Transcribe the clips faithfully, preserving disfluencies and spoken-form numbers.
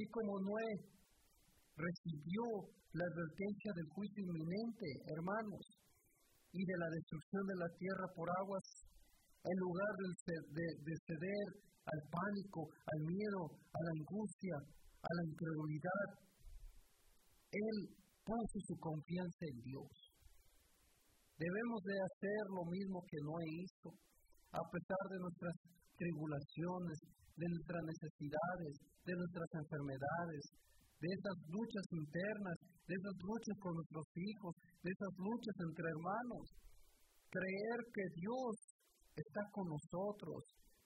como Noé recibió la advertencia del juicio inminente, hermanos, y de la destrucción de la tierra por aguas, en lugar de, de, de ceder al pánico, al miedo, a la angustia, a la incredulidad, él puso su confianza en Dios. Debemos de hacer lo mismo que Noé hizo, a pesar de nuestras tribulaciones, de nuestras necesidades, de nuestras enfermedades, de esas luchas internas, de esas luchas con nuestros hijos, de esas luchas entre hermanos. Creer que Dios está con nosotros.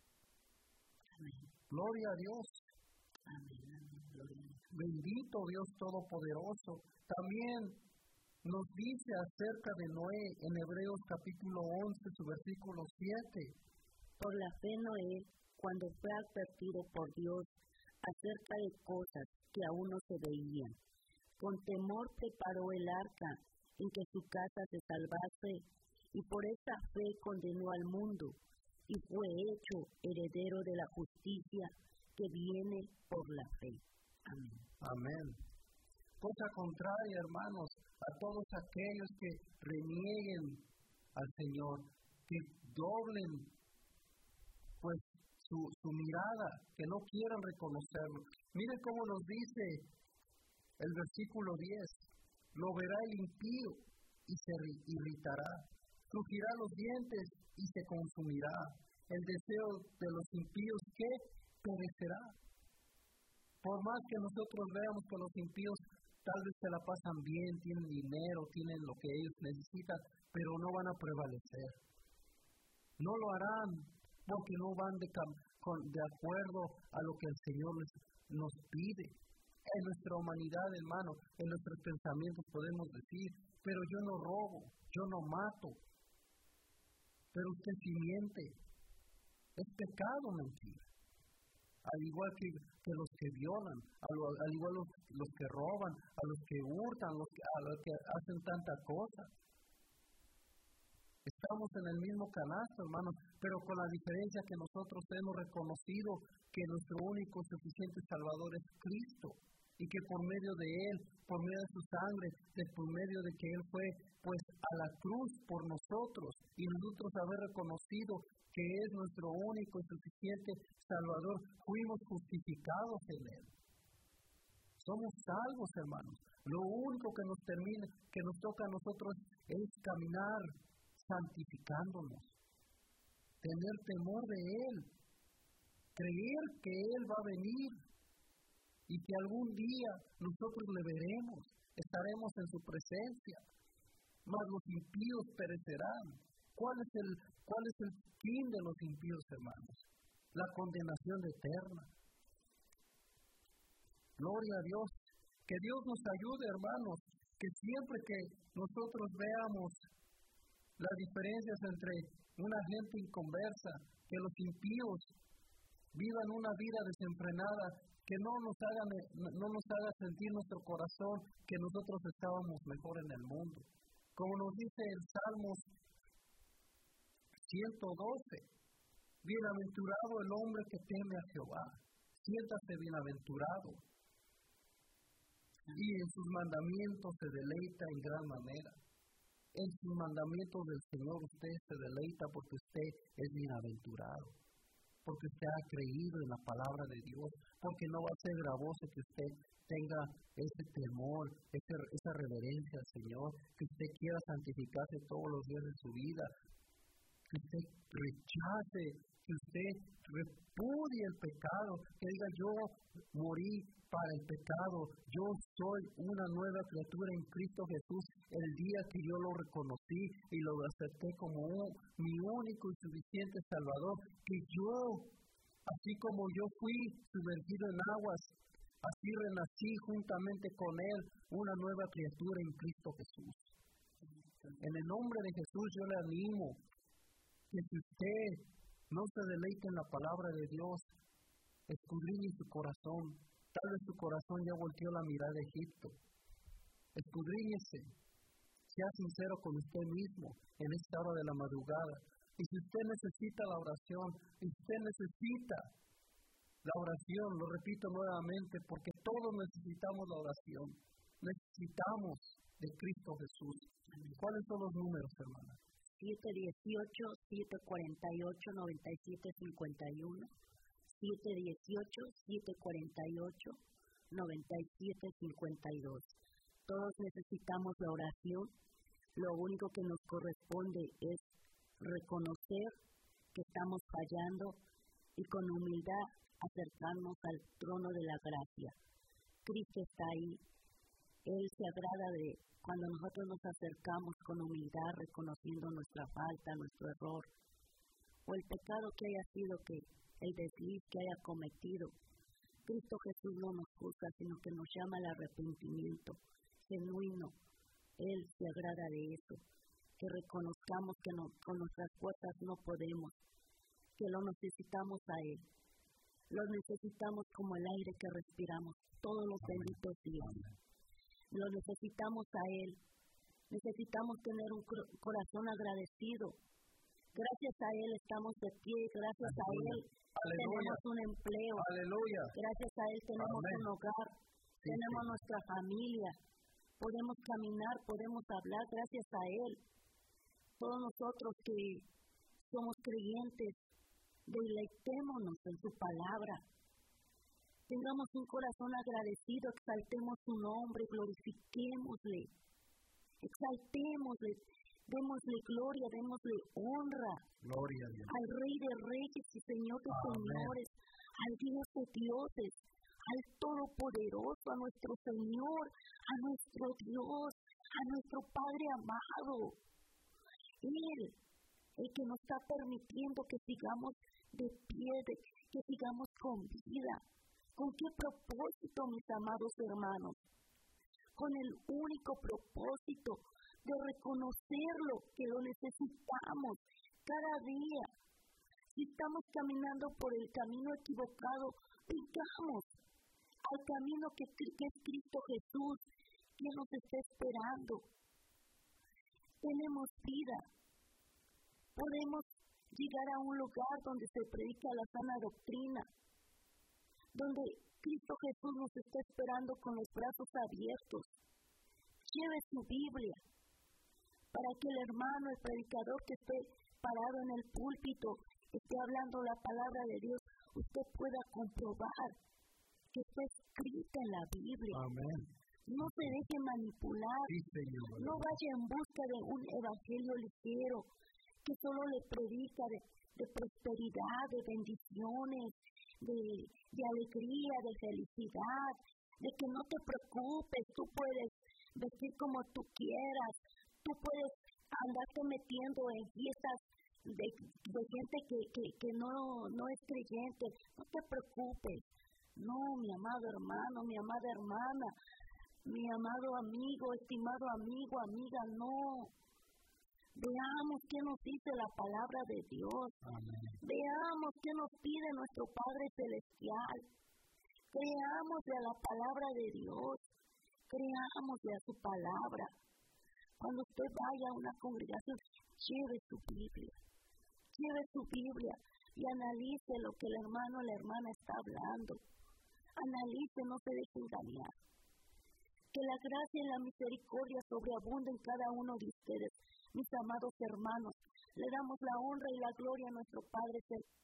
Amén. Gloria a Dios. Amén, amén, gloria a Dios. Bendito Dios Todopoderoso. También nos dice acerca de Noé en Hebreos capítulo once, su versículo siete. Por la fe Noé, cuando fue advertido por Dios acerca de cosas que aún no se veían, con temor preparó el arca en que su casa se salvase, y por esta fe condenó al mundo, y fue hecho heredero de la justicia que viene por la fe. Amén. Amén. Cosa contraria, hermanos, a todos aquellos que renieguen al Señor, que doblen pues su, su mirada, que no quieran reconocerlo. Miren cómo nos dice el versículo diez. Lo verá el impío y se irritará, crujirá los dientes y se consumirá. El deseo de los impíos que perecerá. Por más que nosotros veamos que los impíos tal vez se la pasan bien, tienen dinero, tienen lo que ellos necesitan, pero no van a prevalecer. No lo harán porque no van de, con, de acuerdo a lo que el Señor les, nos pide. En nuestra humanidad, hermano, en nuestros pensamientos podemos decir, pero yo no robo, yo no mato, pero usted sí miente. Es pecado mentir. Al igual que, que los que violan, al, al igual los, los que roban, a los que hurtan, los que, a los que hacen tanta cosa. Estamos en el mismo canasto, hermanos, pero con la diferencia que nosotros hemos reconocido que nuestro único y suficiente Salvador es Cristo, y que por medio de Él, por medio de su sangre, de por medio de que Él fue pues a la cruz por nosotros, y nosotros haber reconocido que es nuestro único y suficiente Salvador, fuimos justificados en Él. Somos salvos, hermanos. Lo único que nos termina, que nos toca a nosotros es caminar santificándonos, tener temor de Él, creer que Él va a venir y que algún día nosotros le veremos, estaremos en su presencia, mas los impíos perecerán. ¿Cuál es el, cuál es el fin de los impíos, hermanos? La condenación eterna. Gloria a Dios. Que Dios nos ayude, hermanos, que siempre que nosotros veamos las diferencias entre una gente inconversa, que los impíos vivan una vida desenfrenada, que no nos hagan, no nos haga sentir nuestro corazón que nosotros estábamos mejor en el mundo. Como nos dice el Salmos ciento doce, bienaventurado el hombre que teme a Jehová, siéntase bienaventurado, y en sus mandamientos se deleita en gran manera. En sus mandamientos del Señor usted se deleita porque usted es bienaventurado, porque usted ha creído en la palabra de Dios, porque no va a ser gravoso que usted tenga ese temor, ese, esa reverencia al Señor, que usted quiera santificarse todos los días de su vida, que usted rechace, que usted repudie el pecado, que diga yo morí para el pecado, yo soy una nueva criatura en Cristo Jesús el día que yo lo reconocí y lo acepté como un, mi único y suficiente Salvador, que yo, así como yo fui sumergido en aguas, así renací juntamente con Él, una nueva criatura en Cristo Jesús. En el nombre de Jesús yo le animo que si usted no se deleita en la palabra de Dios, escudriñe su corazón. Tal vez su corazón ya volteó la mirada de Egipto. Escudriñese, sea sincero con usted mismo en esta hora de la madrugada. Y si usted necesita la oración, y usted necesita La oración, lo repito nuevamente, porque todos necesitamos la oración. Necesitamos de Cristo Jesús. ¿Cuáles son los números, hermana? siete dieciocho, siete cuarenta y ocho, noventa y siete cincuenta y uno. siete dieciocho, siete cuarenta y ocho, noventa y siete cincuenta y dos. Todos necesitamos la oración. Lo único que nos corresponde es reconocer que estamos fallando y con humildad acercarnos al trono de la gracia. Cristo está ahí. Él se agrada de cuando nosotros nos acercamos con humildad, reconociendo nuestra falta, nuestro error, o el pecado que haya sido, que el desliz que haya cometido. Cristo Jesús no nos juzga, sino que nos llama al arrepentimiento genuino. Él se agrada de eso, que reconozcamos que no, con nuestras fuerzas no podemos, que lo necesitamos a Él. Lo necesitamos como el aire que respiramos todos los benditos días. Lo necesitamos a Él. Necesitamos tener un corazón agradecido. Gracias a Él estamos de pie, gracias a Él Aleluya. Tenemos un empleo. Aleluya. Gracias a Él tenemos Amén. Un hogar, sí, tenemos sí. nuestra familia, podemos caminar, podemos hablar gracias a Él. Todos nosotros que somos creyentes, deleitémonos en su palabra. Tengamos un corazón agradecido, exaltemos su nombre, glorifiquémosle, exaltémosle, démosle gloria, démosle honra gloria a Dios. Al Rey de Reyes y Señor de Amén. Señores, al Dios de dioses, al Todopoderoso, a nuestro Señor, a nuestro Dios, a nuestro Padre amado. Él, el que nos está permitiendo que sigamos de pie, de, que sigamos con vida. ¿Con qué propósito, mis amados hermanos? Con el único propósito de reconocerlo, que lo necesitamos cada día. Si estamos caminando por el camino equivocado, vengamos al camino que, que es Cristo Jesús, que nos está esperando. Tenemos vida. Podemos llegar a un lugar donde se predica la sana doctrina, donde Cristo Jesús nos está esperando con los brazos abiertos. Lleve su Biblia, para que el hermano, el predicador que esté parado en el púlpito, esté hablando la palabra de Dios, usted pueda comprobar que está escrita en la Biblia. Amén. No se deje manipular, sí, Señor. No vaya en busca de un evangelio ligero, que solo le predica de, de prosperidad, de bendiciones, de, de alegría, de felicidad, de que no te preocupes, tú puedes vestir como tú quieras, tú puedes andarte metiendo en fiestas de, de gente que, que, que no, no es creyente. No te preocupes. No, mi amado hermano, mi amada hermana, mi amado amigo, estimado amigo, amiga, no. Veamos qué nos dice la palabra de Dios. Amén. Veamos qué nos pide nuestro Padre Celestial. Creámosle a la palabra de Dios. Creámosle a su palabra. Cuando usted vaya a una congregación, lleve su Biblia. Lleve su Biblia y analice lo que el hermano o la hermana está hablando. Analice, no se deje engañar. Que la gracia y la misericordia sobreabunden en cada uno de ustedes, mis amados hermanos. Le damos la honra y la gloria a nuestro Padre Celestial.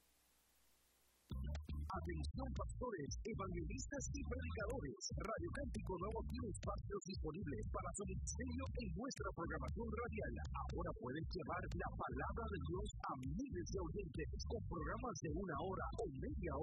Atención pastores, evangelistas y predicadores. Radio Cántico Nuevo tiene espacios disponibles para su ministerio en nuestra programación radial. Ahora pueden llevar la palabra de Dios a miles de oyentes con programas de una hora o media hora.